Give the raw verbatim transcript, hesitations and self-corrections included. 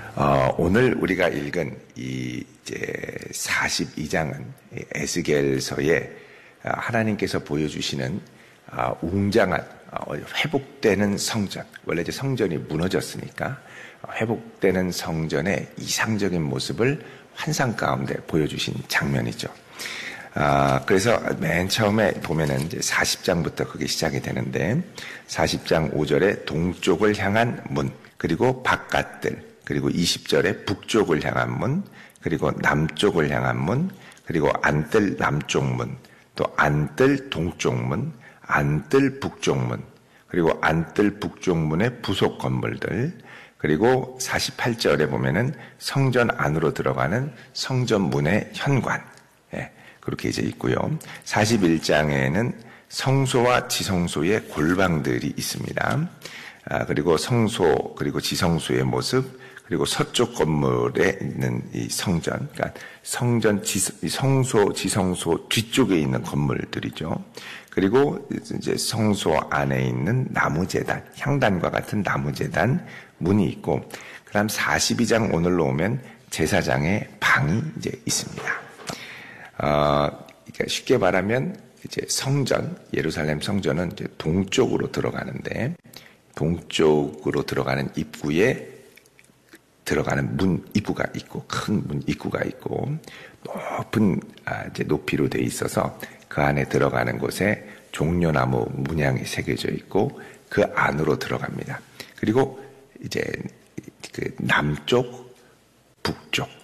어, 오늘 우리가 읽은 이 이제 사십이 장은 에스겔서에 하나님께서 보여주시는 웅장한 회복되는 성전, 원래 이제 성전이 무너졌으니까 회복되는 성전의 이상적인 모습을 환상 가운데 보여주신 장면이죠. 아, 그래서 맨 처음에 보면은 이제 사십 장부터 그게 시작이 되는데, 사십 장 오 절에 동쪽을 향한 문, 그리고 바깥들, 그리고 이십 절에 북쪽을 향한 문, 그리고 남쪽을 향한 문, 그리고 안뜰 남쪽 문, 또 안뜰 동쪽 문, 안뜰 북쪽 문, 그리고 안뜰 북쪽 문의 부속 건물들, 그리고 사십팔 절에 보면은 성전 안으로 들어가는 성전 문의 현관, 예, 그렇게 이제 있고요. 사십일 장에는 성소와 지성소의 골방들이 있습니다. 아, 그리고 성소, 그리고 지성소의 모습, 그리고 서쪽 건물에 있는 이 성전, 그러니까 성전, 지, 성소, 지성소 뒤쪽에 있는 건물들이죠. 그리고 이제 성소 안에 있는 나무제단, 향단과 같은 나무제단 문이 있고, 그 다음 사십이 장 오늘로 오면 제사장의 방이 이제 있습니다. 어, 그러니까 쉽게 말하면 이제 성전, 예루살렘 성전은 이제 동쪽으로 들어가는데, 동쪽으로 들어가는 입구에 들어가는 문 입구가 있고, 큰 문 입구가 있고, 높은 아, 이제 높이로 돼 있어서 그 안에 들어가는 곳에 종려나무 문양이 새겨져 있고, 그 안으로 들어갑니다. 그리고 이제 그 남쪽, 북쪽,